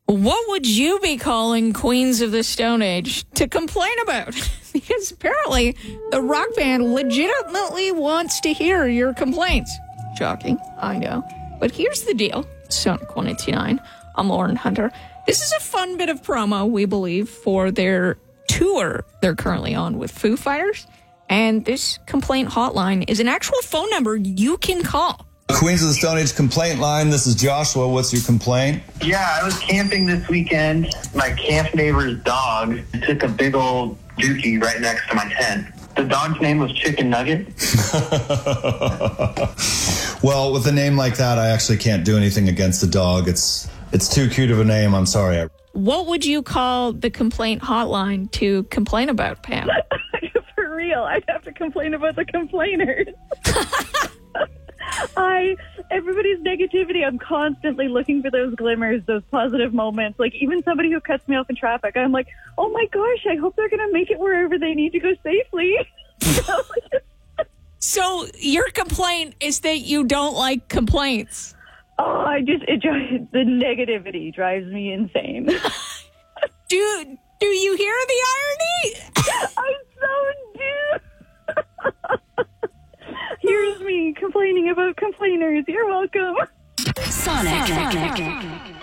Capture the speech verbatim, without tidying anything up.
What would you be calling Queens of the Stone Age to complain about? Because apparently the rock band legitimately wants to hear your complaints. Shocking, I know. But here's the deal. Sonic one eighty-nine. I'm Lauren Hunter. This is a fun bit of promo, we believe, for their tour they're currently on with Foo Fighters. And this complaint hotline is an actual phone number you can call. Queens of the Stone Age complaint line. This is Joshua. What's your complaint? Yeah, I was camping this weekend. My camp neighbor's dog took a big old dookie right next to my tent. The dog's name was Chicken Nugget. Well, with a name like that, I actually can't do anything against the dog. It's it's too cute of a name. I'm sorry. What would you call the complaint hotline to complain about, Pam? For real, I'd have to complain about the complainers. I, everybody's negativity, I'm constantly looking for those glimmers, those positive moments. Like, even somebody who cuts me off in traffic, I'm like, oh my gosh, I hope they're going to make it wherever they need to go safely. So your complaint is that you don't like complaints. Oh, I just, it drives, the negativity drives me insane. do, do you hear the irony? I so do. Here's me complaining about complainers. You're welcome. Sonic. Sonic.